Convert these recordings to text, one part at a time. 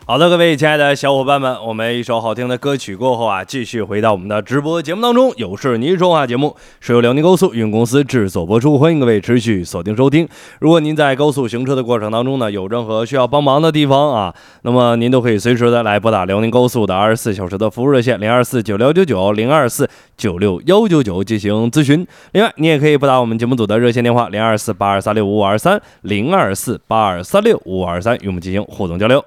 好的，各位亲爱的小伙伴们，我们一首好听的歌曲过后啊，继续回到我们的直播节目当中。有事您说话节目是由辽宁高速运营公司制作播出，欢迎各位持续锁定收听。如果您在高速行车的过程当中呢，有任何需要帮忙的地方啊，那么您都可以随时的来拨打辽宁高速的24小时的服务热线024969902496199进行咨询。另外，你也可以拨打我们节目组的热线电话02482365523，02482365523，与我们进行互动交流。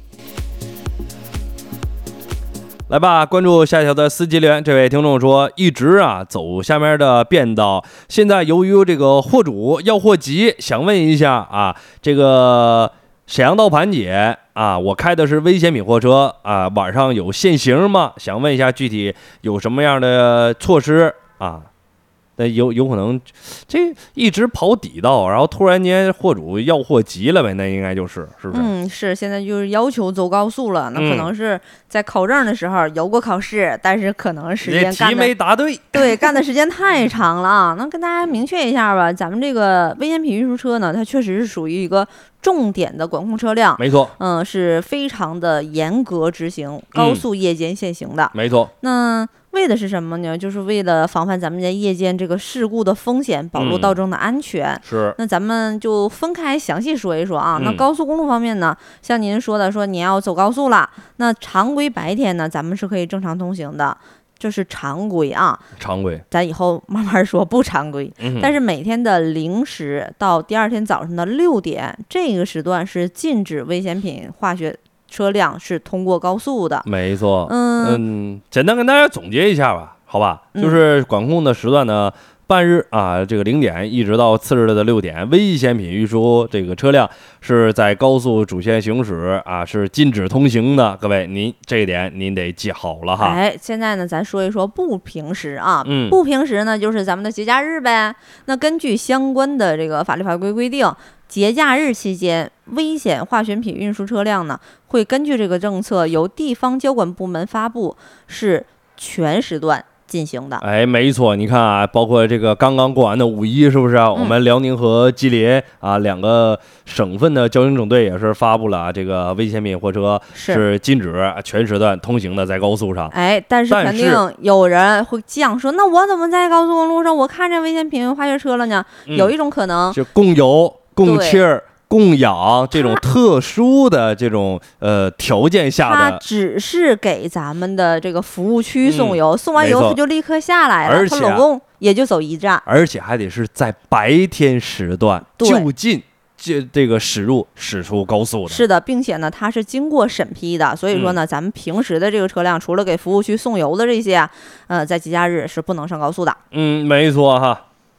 来吧，关注下一条的司机留言。这位听众说，一直走下面的便道，现在由于这个货主要货急，想问一下这个沈阳到盘姐我开的是危险品货车晚上有限行吗？想问一下具体有什么样的措施那有可能这一直跑底道，然后突然间货主要货急了呗，那应该是不是？ 是现在就是要求走高速了，那可能是在考证的时候有过考试，但是可能时间题没答对， 对，干的时间太长了那跟大家明确一下吧，咱们这个危险品运输车呢，它确实是属于一个重点的管控车辆， 没错， 是非常的严格执行高速夜间限行的， 没错。 那为的是什么呢？就是为了防范咱们在夜间这个事故的风险，保路道中的安全。 是。 那咱们就分开详细说一说那高速公路方面呢，像您说的，说你要走高速了，那常规白天呢，咱们是可以正常通行的。这是常规常规， 咱以后慢慢说不常规。但是每天的0时到第二天早上的6点，这个时段是禁止危险品化学车辆是通过高速的。 没错。简单跟大家总结一下吧，好吧？就是管控的时段呢，半日这个0点一直到次日的6点，危险品运输这个车辆是在高速主线行驶是禁止通行的。各位，您这一点您得记好了哈。 现在呢，咱说一说不平时不平时呢，就是咱们的节假日呗。那根据相关的这个法律法规规定，节假日期间，危险化学品运输车辆呢，会根据这个政策由地方交管部门发布，是全时段进行的。 没错，你看包括这个刚刚过完的5·1，是不是我们辽宁和吉林两个省份的交警总队也是发布了这个危险品货车是禁止全时段通行的，在高速上。 但是肯定有人会犟说，那我怎么在高速公路上我看见危险品化学车了呢？有一种可能就供油、供气儿、供氧这种特殊的这种条件下的， 它只是给咱们的这个服务区送油，送完油它就立刻下来了，它老公也就走一站， 而且还得是在白天时段就近这个驶出高速的。 是的，并且呢，它是经过审批的，所以说呢，咱们平时的这个车辆，除了给服务区送油的这些在节假日是不能上高速的。 没错哈。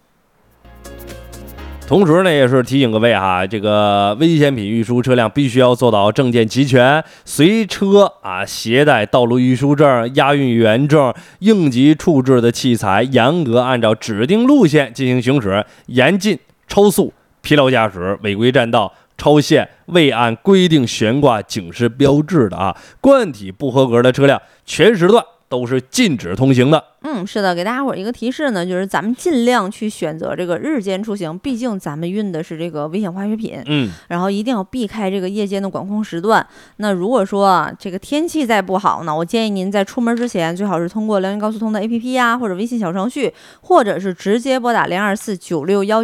同时呢，也是提醒各位这个危险品运输车辆必须要做到证件齐全，随车携带道路运输证、押运员证、应急处置的器材，严格按照指定路线进行行驶，严禁超速、疲劳驾驶、违规占道、超限、未按规定悬挂警示标志的惯体不合格的车辆，全时段都是禁止通行的。 是的，给大家伙一个提示呢，就是咱们尽量去选择这个日间出行，毕竟咱们运的是这个危险化学品，然后一定要避开这个夜间的管控时段。那如果说这个天气再不好呢，我建议您在出门之前，最好是通过辽宁高速通的 APP 或者微信小程序，或者是直接拨打0249619